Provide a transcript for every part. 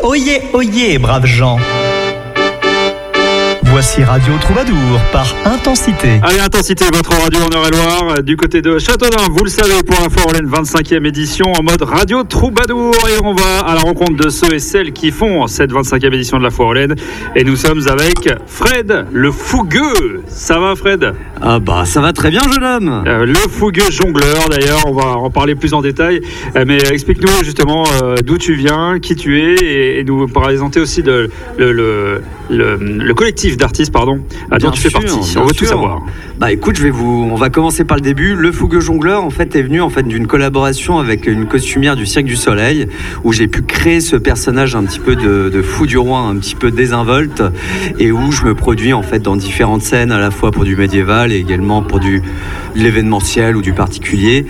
Oyez, oyez, braves gens. Voici Radio Troubadour par Intensité. Allez, Intensité, votre radio en Eure-et-Loire, du côté de Châteaudun, vous le savez, pour la Foire-Orléans 25e édition en mode Radio Troubadour. Et on va à la rencontre de ceux et celles qui font cette 25e édition de la Foire-Orléans. Et nous sommes avec Fred, le fougueux. Ça va, Fred ? Ah bah, ça va très bien, jeune homme. Le fougueux jongleur, d'ailleurs, on va en parler plus en détail. Mais explique-nous justement d'où tu viens, qui tu es, et nous présenter aussi le collectif d'artistes, dont tu fais partie. On veut tout savoir. Bah écoute, on va commencer par le début. Le Fougueux Jongleur, en fait, est venu d'une collaboration avec une costumière du Cirque du Soleil, où j'ai pu créer ce personnage un petit peu de fou du roi, un petit peu désinvolte, et où je me produis en fait dans différentes scènes, à la fois pour du médiéval et également pour de l'événementiel ou du particulier.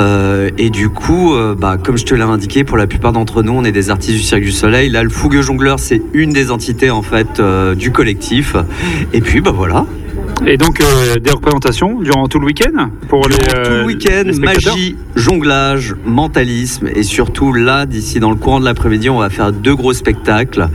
Et du coup, comme je te l'ai indiqué, pour la plupart d'entre nous, on est des artistes du Cirque du Soleil. Là, le Fougueux Jongleur, c'est une des entités en fait du collectif. Et puis voilà. Et donc des représentations durant tout le week-end pour tout le week-end, magie, jonglage, mentalisme, et surtout là, d'ici dans le courant de l'après-midi, on va faire 2 gros spectacles.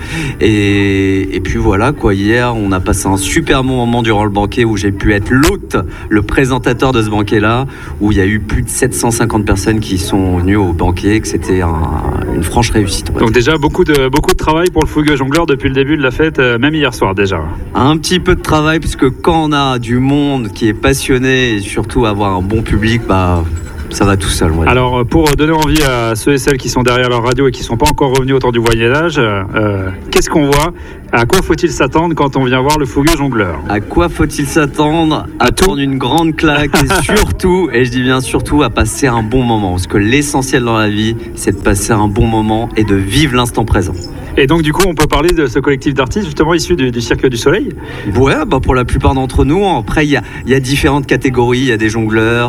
Et puis voilà quoi. Hier, on a passé un super bon moment durant le banquet où j'ai pu être l'hôte, le présentateur de ce banquet-là, où il y a eu plus de 750 personnes qui sont venues au banquet, que c'était une franche réussite. Donc déjà beaucoup de travail pour le Fougueux Jongleur depuis le début de la fête, même hier soir déjà. Un petit peu de travail, puisque quand on a du monde qui est passionné et surtout avoir un bon public, ça va tout seul. Ouais. Alors, pour donner envie à ceux et celles qui sont derrière leur radio et qui ne sont pas encore revenus au temps du voyage, qu'est-ce qu'on voit ? À quoi faut-il s'attendre quand on vient voir le Fougueux Jongleur ? À quoi faut-il s'attendre ? À prendre une grande claque et surtout, et je dis bien surtout, à passer un bon moment. Parce que l'essentiel dans la vie, c'est de passer un bon moment et de vivre l'instant présent. Et donc, du coup, on peut parler de ce collectif d'artistes justement issus du Cirque du Soleil ? Ouais, pour la plupart d'entre nous. Après, il y a différentes catégories. Il y a des jongleurs,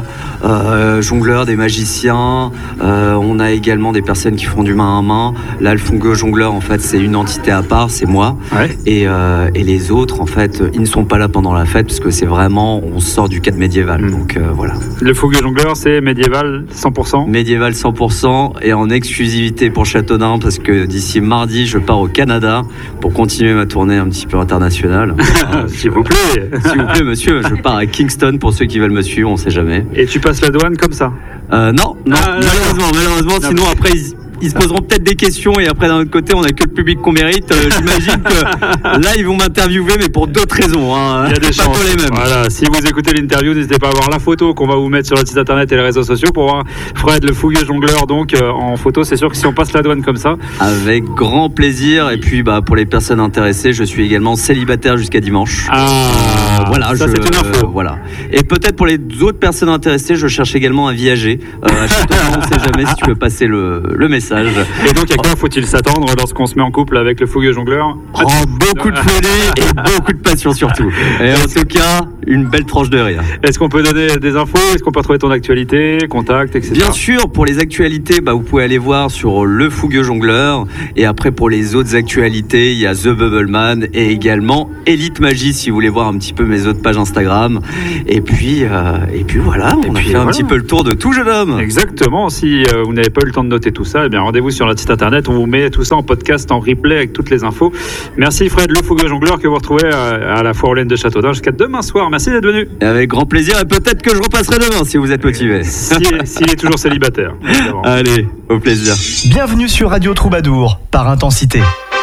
des magiciens. On a également des personnes qui font du main à main. Là, le Fougueux Jongleur, en fait, c'est une entité à part, c'est moi. Ouais. Et les autres, en fait, ils ne sont pas là pendant la fête parce que c'est vraiment, on sort du cadre médiéval. Donc voilà. Le Fougueux Jongleur, c'est médiéval 100%. Médiéval 100% et en exclusivité pour Châteaudun parce que d'ici mardi, je pars au Canada pour continuer ma tournée un petit peu internationale. S'il vous plaît. S'il vous plaît, monsieur, je pars à Kingston pour ceux qui veulent me suivre, on ne sait jamais. Et tu passes la douane comme ça ? Non, malheureusement, sinon après ils se poseront peut-être des questions et après d'un autre côté on n'a que le public qu'on mérite. J'imagine que là ils vont m'interviewer mais pour d'autres raisons. Il y a des chances. Les mêmes. Voilà, si vous écoutez l'interview, n'hésitez pas à voir la photo qu'on va vous mettre sur notre site internet et les réseaux sociaux pour voir Fred le Fougueux Jongleur donc en photo. C'est sûr que si on passe la douane comme ça, avec grand plaisir. Et puis pour les personnes intéressées, je suis également célibataire jusqu'à dimanche. Voilà, ça c'est une info. Voilà. Et peut-être pour les autres personnes intéressées, je cherche également un viager. À Châteaudun, on ne sait jamais si tu veux passer le message. Et donc à quoi faut-il s'attendre lorsqu'on se met en couple avec le Fougueux Jongleur ? Beaucoup de folie et beaucoup de passion surtout. Et en tout cas, une belle tranche de rire. Est-ce qu'on peut donner des infos ? Est-ce qu'on peut retrouver ton actualité, contact, etc. Bien sûr, pour les actualités, vous pouvez aller voir sur le Fougueux Jongleur. Et après, pour les autres actualités, il y a The Bubbleman et également Elite Magie si vous voulez voir un petit peu mes autres pages Instagram. Et puis voilà, on a fait un petit peu le tour de tout, jeune homme. Exactement. Si vous n'avez pas eu le temps de noter tout ça, rendez-vous sur notre site internet. On vous met tout ça en podcast, en replay avec toutes les infos. Merci Fred, le Fougueux Jongleur que vous retrouvez à la Foire-Orléans de Châteaudun jusqu'à demain soir. Merci d'être venu. Avec grand plaisir et peut-être que je repasserai demain si vous êtes motivé. S'il est toujours célibataire. Évidemment. Allez, au plaisir. Bienvenue sur Radio Troubadour par Intensité.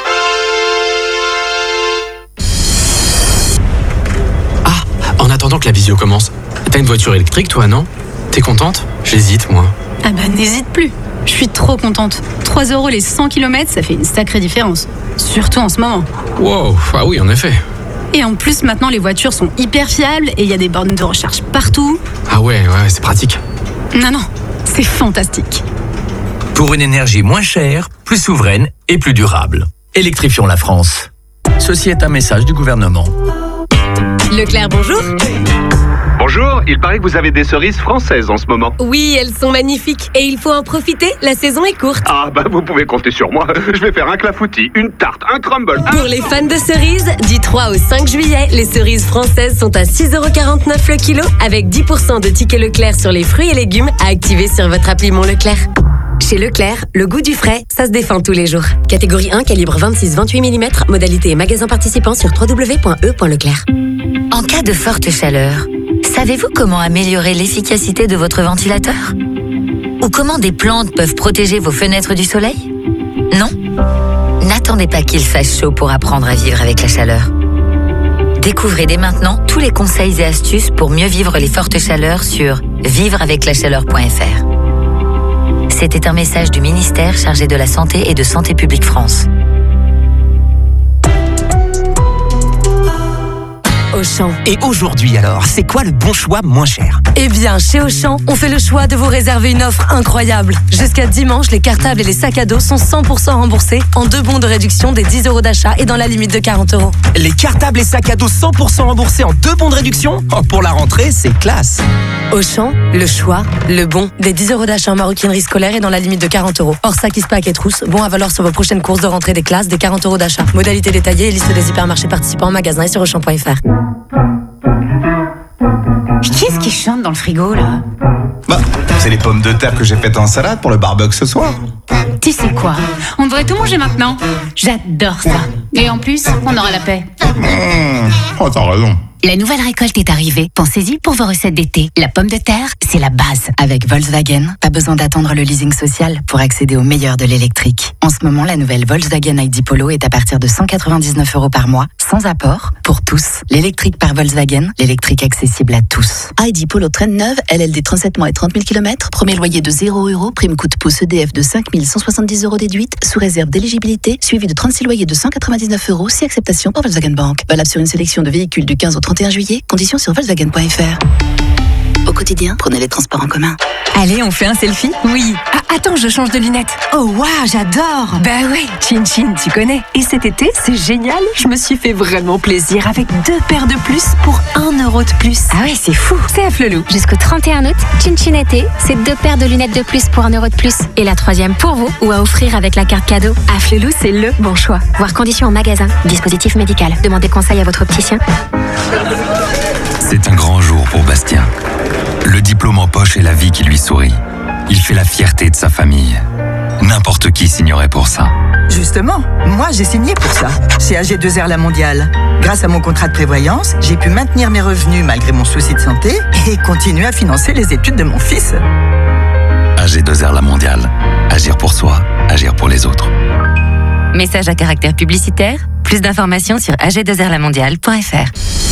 En attendant que la visio commence, t'as une voiture électrique toi, non ? T'es contente ? J'hésite moi. N'hésite plus. Je suis trop contente. 3 € les 100 km, ça fait une sacrée différence. Surtout en ce moment. Wow, ah oui, en effet. Et en plus, maintenant, les voitures sont hyper fiables et il y a des bornes de recharge partout. Ah ouais, c'est pratique. Non, c'est fantastique. Pour une énergie moins chère, plus souveraine et plus durable. Électrifions la France. Ceci est un message du gouvernement. Leclerc, bonjour. Bonjour, il paraît que vous avez des cerises françaises en ce moment. Oui, elles sont magnifiques et il faut en profiter, la saison est courte. Vous pouvez compter sur moi. Je vais faire un clafoutis, une tarte, un crumble. Pour les fans de cerises, du 3 au 5 juillet, les cerises françaises sont à 6,49 € le kilo avec 10% de tickets Leclerc sur les fruits et légumes à activer sur votre appli Mon Leclerc. Chez Leclerc, le goût du frais, ça se défend tous les jours. Catégorie 1, calibre 26-28 mm, modalité et magasin participant sur www.e.leclerc. En cas de forte chaleur, savez-vous comment améliorer l'efficacité de votre ventilateur ? Ou comment des plantes peuvent protéger vos fenêtres du soleil ? Non ? N'attendez pas qu'il fasse chaud pour apprendre à vivre avec la chaleur. Découvrez dès maintenant tous les conseils et astuces pour mieux vivre les fortes chaleurs sur vivreaveclachaleur.fr. C'était un message du ministère chargé de la Santé et de Santé publique France. Auchan. Et aujourd'hui alors, c'est quoi le bon choix moins cher ? Eh bien, chez Auchan, on fait le choix de vous réserver une offre incroyable. Jusqu'à dimanche, les cartables et les sacs à dos sont 100% remboursés en 2 bons de réduction des 10 € d'achat et dans la limite de 40 €. Les cartables et sacs à dos 100% remboursés en 2 bons de réduction ? Oh, pour la rentrée, c'est classe. Auchan, le choix, le bon. Des 10 € d'achat en maroquinerie scolaire et dans la limite de 40 €. Hors sac, pack et trousse, bon à valoir sur vos prochaines courses de rentrée des classes, des 40 € d'achat. Modalité détaillée et liste des hypermarchés participants en magasin et sur Auchan.fr. Qui est-ce qui chante dans le frigo, là? Bah, c'est les pommes de terre que j'ai faites en salade pour le barbecue ce soir. Tu sais quoi? On devrait tout manger maintenant. J'adore ça. Et en plus, on aura la paix. Oh, t'as raison. La nouvelle récolte est arrivée. Pensez-y pour vos recettes d'été. La pomme de terre, c'est la base. Avec Volkswagen, pas besoin d'attendre le leasing social pour accéder au meilleur de l'électrique. En ce moment, la nouvelle Volkswagen ID Polo est à partir de 199 € par mois, sans apport, pour tous. L'électrique par Volkswagen, l'électrique accessible à tous. ID Polo traîne neuve, LLD 37 mois et 30 000 km, premier loyer de 0 €, prime coup de pouce EDF de 5 170 € déduite, sous réserve d'éligibilité, suivi de 36 loyers de 199 €, si acceptation par Volkswagen Bank. Valable sur une sélection de véhicules du 15 au 31 juillet, conditions sur Volkswagen.fr. Au quotidien, prenez les transports en commun. Allez, on fait un selfie? Oui. Ah, attends, je change de lunettes. Oh, waouh, j'adore. Bah ouais, Chin Chin, tu connais. Et cet été, c'est génial. Je me suis fait vraiment plaisir avec 2 paires de plus pour 1 € de plus. Ah ouais, c'est fou. C'est à Flelou. Jusqu'au 31 août, Chin Chin été, c'est 2 paires de lunettes de plus pour 1 € de plus. Et la 3e pour vous ou à offrir avec la carte cadeau. À Flelou, c'est le bon choix. Voir conditions en magasin. Dispositif médical. Demandez conseil à votre opticien. C'est un grand jour pour Bastien. Le diplôme en poche et la vie qui lui sourit. Il fait la fierté de sa famille. N'importe qui signerait pour ça. Justement, moi j'ai signé pour ça, chez AG2R La Mondiale. Grâce à mon contrat de prévoyance, j'ai pu maintenir mes revenus malgré mon souci de santé et continuer à financer les études de mon fils. AG2R La Mondiale. Agir pour soi, agir pour les autres. Message à caractère publicitaire. Plus d'informations sur ag2rlamondiale.fr.